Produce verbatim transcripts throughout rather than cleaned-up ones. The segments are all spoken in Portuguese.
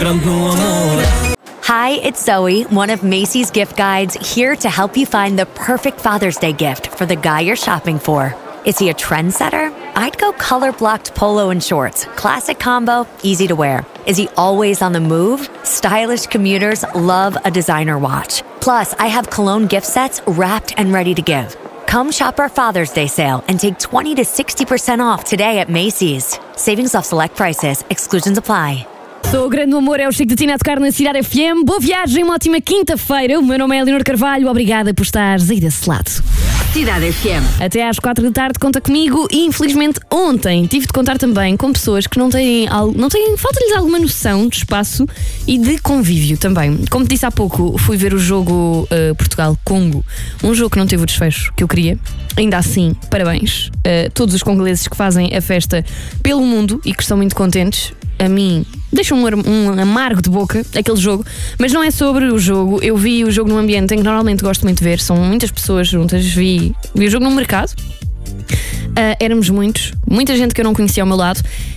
grande no amor. Hi, it's Zoe, one of Macy's gift guides, here to help you find the perfect Father's Day gift for the guy you're shopping for. Is he a trendsetter? I'd go color-blocked polo and shorts. Classic combo, easy to wear. Is he always on the move? Stylish commuters love a designer watch. Plus, I have cologne gift sets wrapped and ready to give. Come shop our Father's Day sale and take twenty to sixty percent off today at Macy's. Savings off select prices. Exclusions apply. O grande amor é o Chico de Tina a tocar na Cidade F M. Boa viagem, uma ótima quinta-feira. O meu nome é Leonor Carvalho. Obrigada por estares aí desse lado. Cidade F M. Até às quatro da tarde conta comigo e infelizmente ontem tive de contar também com pessoas que não têm, não têm falta-lhes alguma noção de espaço e de convívio também. Como te disse há pouco, fui ver o jogo uh, Portugal-Congo, um jogo que não teve o desfecho que eu queria. Ainda assim, parabéns a uh, todos os congoleses que fazem a festa pelo mundo e que estão muito contentes. A mim deixa um, um amargo de boca aquele jogo, mas não é sobre o jogo. Eu vi o jogo num ambiente em que normalmente gosto muito de ver, são muitas pessoas juntas. Vi, vi o jogo num mercado, uh, éramos muitos, muita gente que eu não conhecia ao meu lado.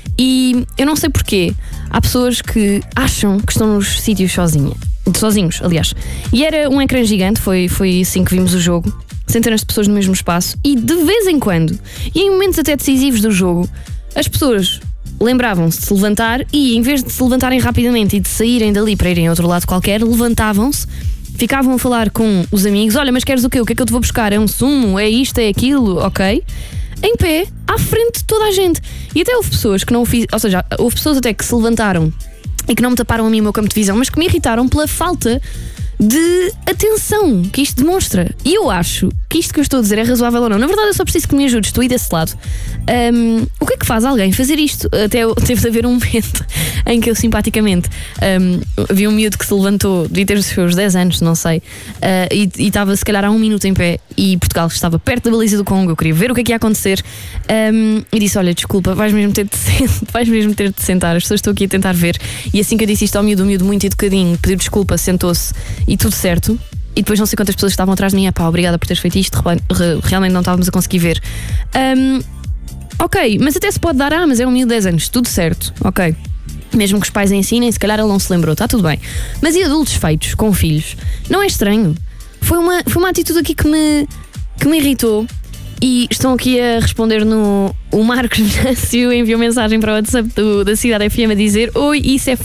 E eu não sei porquê, há pessoas que acham que estão nos sítios sozinha, sozinhos, aliás. E era um ecrã gigante, foi, foi assim que vimos o jogo, centenas de pessoas no mesmo espaço. E de vez em quando, e em momentos até decisivos do jogo, as pessoas lembravam-se de se levantar e, em vez de se levantarem rapidamente e de saírem dali para irem a outro lado qualquer, levantavam-se, ficavam a falar com os amigos. Olha, mas queres o quê? O que é que eu te vou buscar? É um sumo? É isto? É aquilo? Ok? Em pé, à frente de toda a gente. E até houve pessoas que não o fizeram, ou seja, houve pessoas até que se levantaram e que não me taparam a mim o meu campo de visão, mas que me irritaram pela falta de atenção que isto demonstra. E eu acho que isto que eu estou a dizer é razoável ou não. Na verdade, eu só preciso que me ajudes, tu aí desse lado. Um, o que é que faz alguém fazer isto? Até teve de haver um momento em que eu simpaticamente um, vi um miúdo que se levantou, devia ter os seus dez anos, não sei, uh, e, e estava se calhar há um minuto em pé e Portugal estava perto da baliza do Congo. Eu queria ver o que é que ia acontecer, um, e disse: olha, desculpa, vais mesmo ter de vais mesmo ter de sentar, as pessoas estão aqui a tentar ver. E assim que eu disse isto ao miúdo, o miúdo muito educadinho pediu desculpa, sentou-se e tudo certo. E depois não sei quantas pessoas estavam atrás de mim. Pá, obrigada por teres feito isto, realmente não estávamos a conseguir ver. um, Ok, mas até se pode dar, ah, mas é um miúdo de dez anos, tudo certo, ok. Mesmo que os pais ensinem, se calhar ele não se lembrou, está tudo bem. Mas e adultos feitos, com filhos? Não é estranho? Foi uma, foi uma atitude aqui que me, que me irritou. E estão aqui a responder no... O Marcos Venâncio enviou mensagem para o WhatsApp do, da Cidade F M a dizer: oi, isso é